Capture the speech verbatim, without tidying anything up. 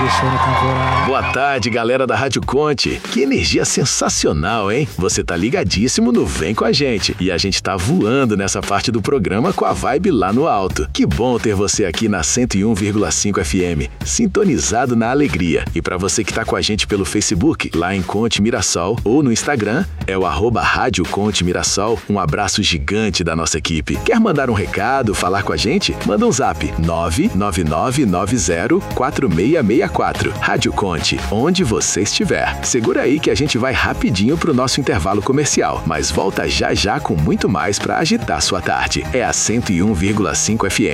show na temporada. Boa tarde, galera da Rádio Conte. Que energia sensacional, hein? Você tá ligadíssimo no Vem Com a Gente. E a gente tá voando nessa parte do programa com a vibe lá no alto. Que bom ter você aqui na cento e um vírgula cinco F M, sintonizado na alegria. E pra você que tá com a gente pelo Facebook, lá em Conte Mirassol, ou no Instagram, é o arroba Rádio Conte Mirassol. Um abraço gigante da nossa equipe. Quer mandar um recado, falar com a gente? Manda um zap nove nove nove nove zero quatro seis seis quatro. Rádio Conte, onde você estiver. Segura aí que a gente vai rapidinho pro nosso intervalo comercial, mas volta já já com muito mais pra agitar sua tarde. É a cento e um vírgula cinco F M.